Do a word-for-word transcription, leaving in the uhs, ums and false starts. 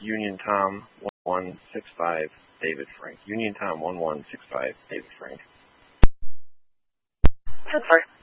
Union Tom one one six five David Frank. Union Tom one one six five David Frank. ten four.